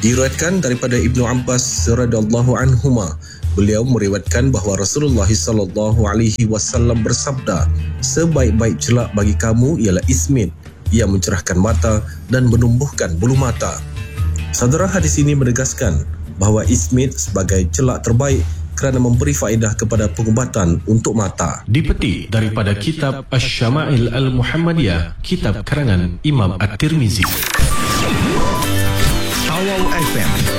Diriwayatkan daripada Ibnu Abbas radhiyallahu anhuma, beliau meriwayatkan bahawa Rasulullah sallallahu alaihi wasallam bersabda, sebaik-baik celak bagi kamu ialah ismit yang mencerahkan mata dan menumbuhkan bulu mata. Saudara, hadis ini menegaskan bahawa ismit sebagai celak terbaik kerana memberi faedah kepada pengubatan untuk mata. Dipetik daripada kitab Asy-Syama'il Al-Muhammadiyah, kitab karangan Imam At-Tirmizi. Awal FM